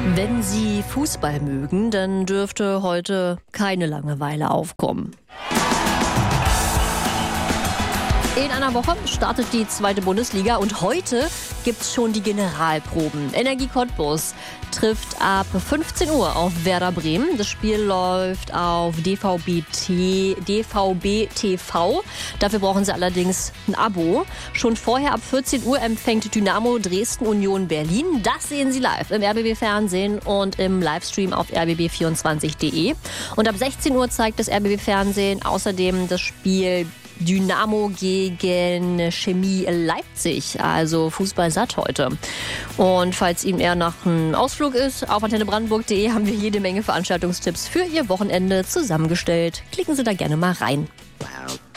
Wenn Sie Fußball mögen, dann dürfte heute keine Langeweile aufkommen. In einer Woche startet die zweite Bundesliga und heute gibt's schon die Generalproben. Energie Cottbus trifft ab 15 Uhr auf Werder Bremen. Das Spiel läuft auf DVB TV. Dafür brauchen Sie allerdings ein Abo. Schon vorher ab 14 Uhr empfängt Dynamo Dresden Union Berlin. Das sehen Sie live im RBB-Fernsehen und im Livestream auf rbb24.de. Und ab 16 Uhr zeigt das RBB-Fernsehen außerdem das Spiel Dynamo gegen Chemie Leipzig, also Fußball satt heute. Und falls Ihnen eher nach einem Ausflug ist, auf antennebrandenburg.de haben wir jede Menge Veranstaltungstipps für Ihr Wochenende zusammengestellt. Klicken Sie da gerne mal rein.